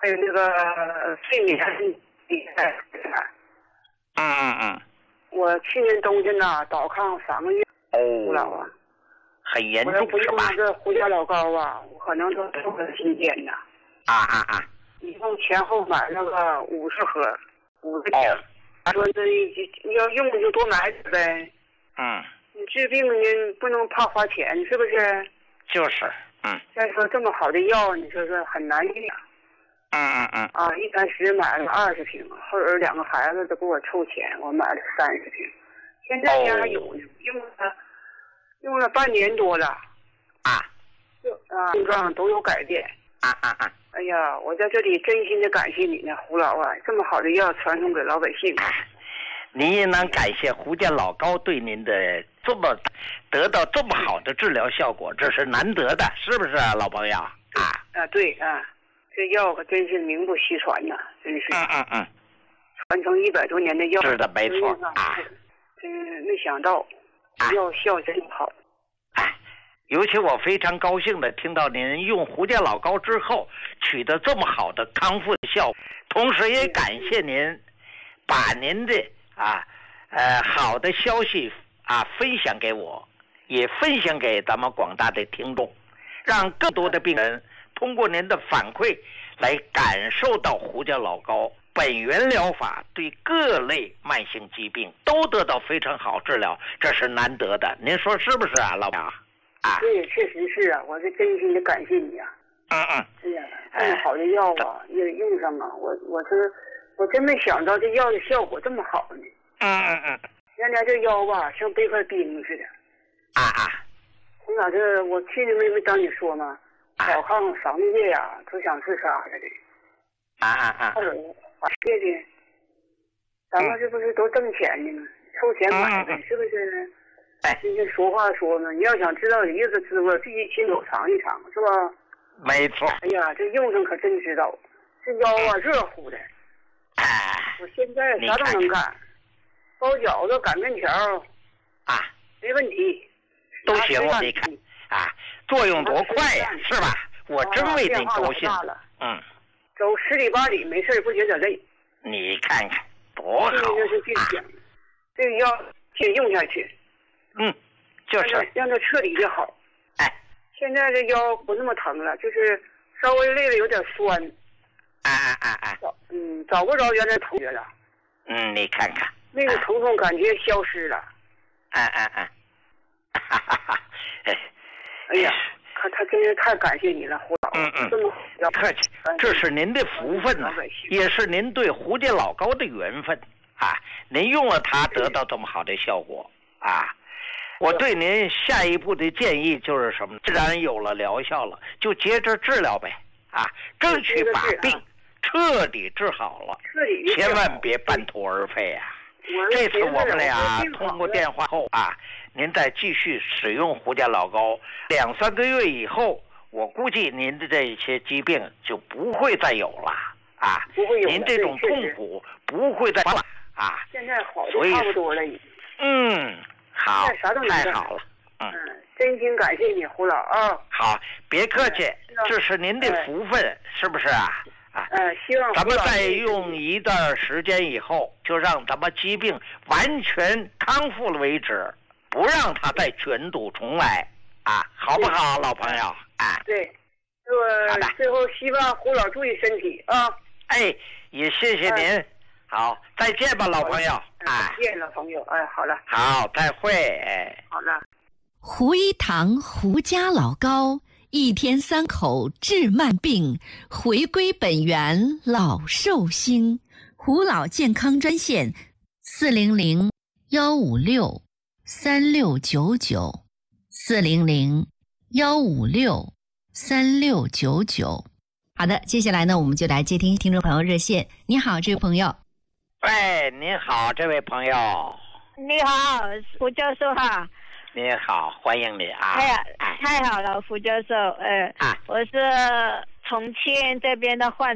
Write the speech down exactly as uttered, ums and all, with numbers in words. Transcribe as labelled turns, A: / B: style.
A: 还有那个睡眠比赛。
B: 嗯嗯嗯。
A: 我去年冬天呐，倒炕三个月。
B: 哦。
A: 老啊。
B: 很严重是吧？
A: 我要不用这胡椒老膏啊，我可能都瘦了新鲜的。
B: 啊啊啊！
A: 一共前后买了个五十盒，五十瓶。他说这要用就多买点呗。
B: 嗯。
A: 你治病呢不能怕花钱，是不是？
B: 就是，嗯。
A: 再说这么好的药，你说说很难用。
B: 嗯嗯嗯。
A: 啊，一开始买了二十瓶，后来两个孩子都给我凑钱，我买了三十瓶。现在家还有呢，用了用了半年多了。
B: 啊。
A: 就啊，症状都有改变。
B: 啊啊啊！
A: 哎呀，我在这里真心的感谢你呢，胡老啊，这么好的药传送给老百姓。
B: 您也能感谢胡家老高对您的这么得到这么好的治疗效果，这是难得的，是不是啊，老朋友？啊
A: 啊，对啊，这药可真是名不虚传呐，真是。
B: 嗯嗯嗯。
A: 传承一百多年的药。
B: 是的，没错啊。
A: 真没想到，药效真好。
B: 哎。尤其我非常高兴的听到您用胡家老膏之后取得这么好的康复的效果，同时也感谢您把您的啊呃好的消息啊分享给我，也分享给咱们广大的听众，让更多的病人通过您的反馈来感受到胡家老膏本源疗法对各类慢性疾病都得到非常好治疗，这是难得的，您说是不是啊，老板？啊，
A: 对，确实是啊，我是真心的感谢你啊。
B: 嗯嗯。
A: 哎呀，这么好的药啊，也用上啊，我我这我真没想到这药的效果这么好呢。
B: 嗯嗯嗯。
A: 原来这腰吧，像背块冰似的。
B: 啊啊。
A: 从哪这我去年没没当你说吗？倒炕三个月呀，都想自杀了的。
B: 啊啊啊。
A: 后来我谢的，咱们这不是都挣钱的吗？凑钱买呗，是不是？
B: 哎，
A: 今天说话说嘛，你要想知道日子滋味，必须亲手尝一尝，是吧？
B: 没错。
A: 哎呀，这用上可真知道，这腰啊热乎的。
B: 哎，
A: 我现在啥都能干，包饺子、擀面条
B: 啊，
A: 没问题，
B: 都行。我你看啊，作用多快呀，是吧？我真为您高兴。嗯。
A: 走十里八里没事不觉得累。
B: 你看看多好。这
A: 个就是最讲，这个药先用下去。
B: 嗯，就是
A: 让它彻底的好。
B: 哎，
A: 现在这腰不那么疼了，就是稍微累了有点酸。
B: 哎哎哎哎，
A: 嗯，找不着原来疼觉了。
B: 嗯，你看看
A: 那个疼痛感觉消失了。
B: 哎哎哎，哈哈哈！哎，
A: 哎呀，他他真是太感谢你了，胡老。
B: 嗯嗯，
A: 这么
B: 客气，这是您的福分呐，也是您对胡家老高的缘分啊！您用了它得到这么好的效果啊！我对您下一步的建议就是什么？既然有了疗效了，就接着治疗呗，啊，争取把病彻底治好了，千万别半途而废啊！这次我们俩通过电话后啊，您再继续使用胡家老膏，两三个月以后，我估计您的这些疾病就不会再有了啊，
A: 不会有，
B: 您这种痛苦不会再了啊。
A: 现在好的差不多了，
B: 嗯。好，太好了，
A: 嗯，真心感谢你，胡老啊。
B: 好，别客气，这是您的福分，是不是啊？啊，
A: 嗯，希望
B: 咱们再用一段时间以后，就让咱们疾病完全康复了为止，不让它再卷土重来啊，好不好，老朋友？啊，
A: 对，我最后希望胡老注意身体啊。
B: 哎，也谢谢您。好，再见吧，老朋友。
A: 哎，再见，老朋友。哎，好了。
B: 好，再会。哎，
A: 好了。
C: 胡一堂胡家老膏，一天三口治慢病，回归本源老寿星。胡老健康专线：四零零幺五六三六九九，四零零幺五六三六九九。好的，接下来呢，我们就来接听听众朋友热线。你好，这位朋友。
B: 喂，您好，这位朋友。
D: 你好，胡教授哈。
B: 你好，欢迎你啊！
D: 哎呀，太好了，胡教授，呃，啊，我是重庆这边的患